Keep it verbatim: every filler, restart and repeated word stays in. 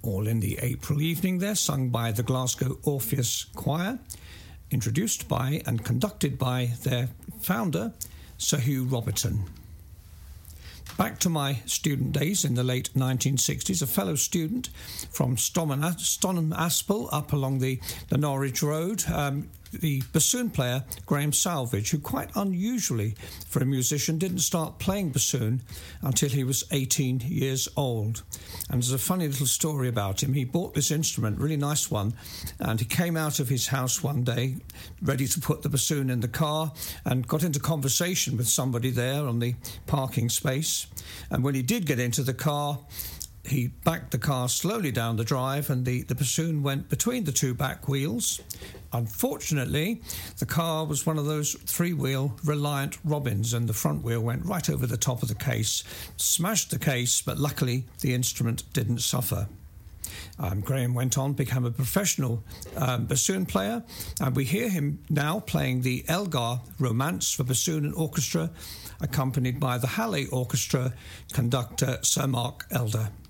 all in the April evening there, sung by the Glasgow Orpheus Choir, introduced by and conducted by their founder, Sir Hugh Roberton. Back to my student days in the late nineteen sixties, a fellow student from Stonham Aspel up along the, the Norwich Road, um, the bassoon player Graham Salvage, who quite unusually for a musician didn't start playing bassoon until he was eighteen years old. And there's a funny little story about him. He bought this instrument, really nice one, and he came out of his house one day ready to put the bassoon in the car and got into conversation with somebody there on the parking space. And when he did get into the car, he backed the car slowly down the drive and the, the bassoon went between the two back wheels. Unfortunately, the car was one of those three-wheel Reliant Robins and the front wheel went right over the top of the case, smashed the case, but luckily the instrument didn't suffer. Um, Graham went on, became a professional um, bassoon player, and we hear him now playing the Elgar Romance for bassoon and orchestra, accompanied by the Halle Orchestra conductor Sir Mark Elder.